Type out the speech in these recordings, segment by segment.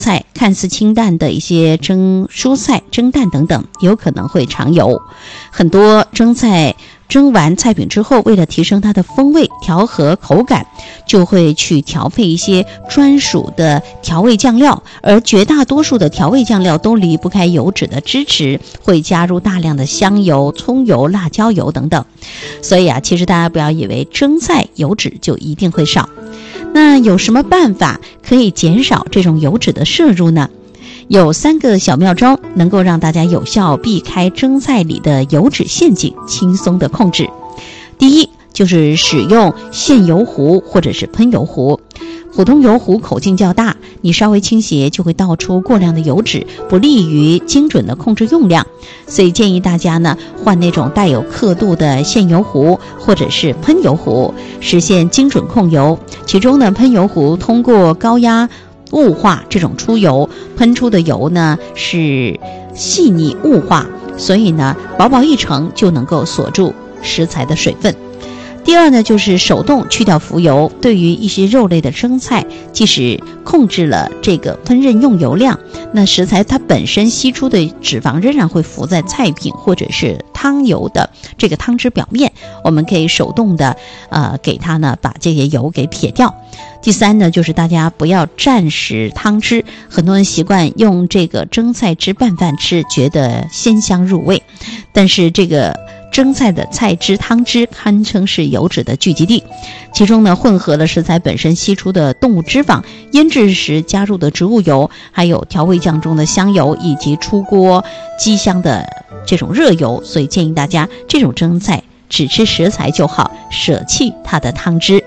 菜看似清淡的一些蒸蔬菜、蒸蛋等等，有可能会藏油。很多蒸完菜品之后，为了提升它的风味、调和口感，就会去调配一些专属的调味酱料，而绝大多数的调味酱料都离不开油脂的支持，会加入大量的香油、葱油、辣椒油等等。所以其实大家不要以为蒸菜油脂就一定会少。那有什么办法可以减少这种油脂的摄入呢？有3个小妙招能够让大家有效避开蒸菜里的油脂陷阱，轻松的控制。第一，就是使用现油壶或者是喷油壶。普通油壶口径较大，你稍微倾斜就会倒出过量的油脂，不利于精准的控制用量。所以建议大家呢，换那种带有刻度的现油壶或者是喷油壶，实现精准控油。其中呢，喷油壶通过高压雾化这种出油，喷出的油呢是细腻雾化，所以呢薄薄一层就能够锁住食材的水分。第二呢，就是手动去掉浮油。对于一些肉类的蒸菜，即使控制了这个烹饪用油量，那食材它本身析出的脂肪仍然会浮在菜品或者是汤油的这个汤汁表面，我们可以手动的给它呢把这些油给撇掉。第三呢，就是大家不要蘸食汤汁，很多人习惯用这个蒸菜汁拌饭吃，觉得鲜香入味，但是这个蒸菜的菜汁汤汁堪称是油脂的聚集地，其中呢混合了食材本身析出的动物脂肪、腌制时加入的植物油，还有调味酱中的香油，以及出锅鸡香的这种热油。所以建议大家这种蒸菜只吃食材就好，舍弃它的汤汁。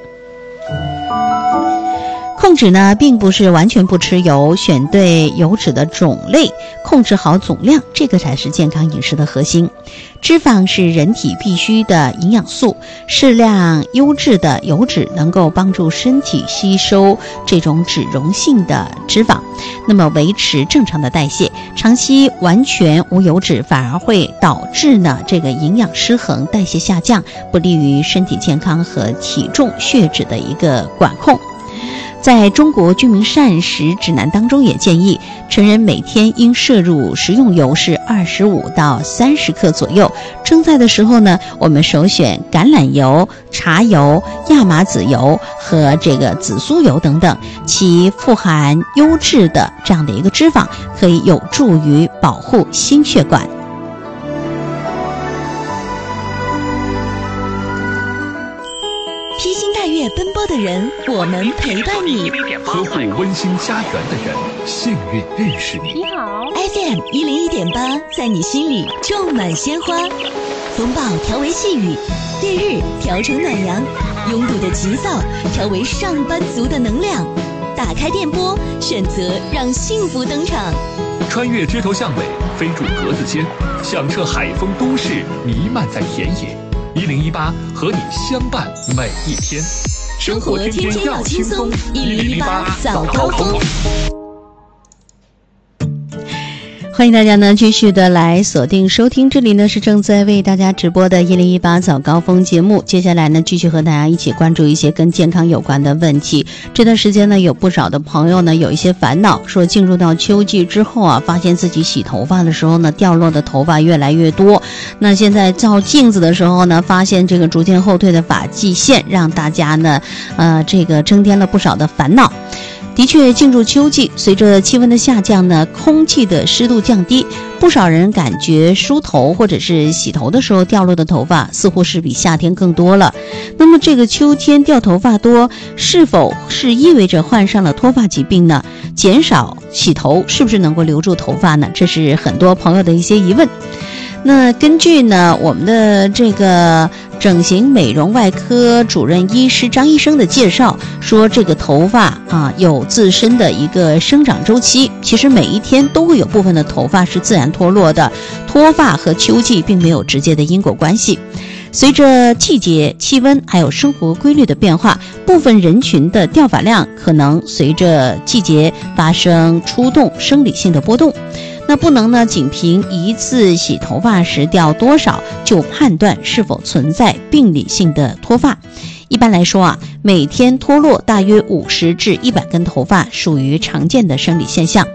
控制呢并不是完全不吃油，选对油脂的种类，控制好总量，这个才是健康饮食的核心。脂肪是人体必需的营养素，适量优质的油脂能够帮助身体吸收这种脂溶性的脂肪，那么维持正常的代谢。长期完全无油脂反而会导致呢这个营养失衡、代谢下降，不利于身体健康和体重血脂的一个管控。在中国居民膳食指南当中也建议，成人每天应摄入食用油是25到30克左右。蒸菜的时候呢，我们首选橄榄油、茶油、亚麻籽油和这个紫苏油等等，其富含优质的这样的一个脂肪，可以有助于保护心血管。 披星戴月奔波的人，我们陪伴你； 呵护温馨家园的人，幸运认识你。 你好 ，FM 101.8，在你心里种满鲜花。风暴调为细雨，烈日调成暖阳，拥堵的急躁调为上班族的能量。打开电波，选择让幸福登场。 穿越枝头巷尾，飞入格子间，响彻海风都市，弥漫在田野。1018和你相伴每一天， 生活天天要轻松。1018早高峰。 欢迎大家呢继续的来锁定收听，这里呢是正在为大家直播的1018早高峰节目。接下来呢继续和大家一起关注一些跟健康有关的问题。这段时间呢有不少的朋友呢有一些烦恼，说进入到秋季之后发现自己洗头发的时候呢掉落的头发越来越多。那现在照镜子的时候呢，发现这个逐渐后退的发际线，让大家呢这个增添了不少的烦恼。的确，进入秋季，随着气温的下降呢，空气的湿度降低，不少人感觉梳头或者是洗头的时候掉落的头发似乎是比夏天更多了。那么这个秋天掉头发多，是否是意味着患上了脱发疾病呢？减少洗头是不是能够留住头发呢？这是很多朋友的一些疑问。那根据呢我们的这个整形美容外科主任医师张医生的介绍，说这个头发有自身的一个生长周期，其实每一天都会有部分的头发是自然脱落的，脱发和秋季并没有直接的因果关系。随着季节、气温还有生活规律的变化，部分人群的掉发量可能随着季节发生出动生理性的波动。那不能呢仅凭一次洗头发时掉多少就判断是否存在病理性的脱发， 一般来说啊，每天脱落大约50至100根头发属于常见的生理现象。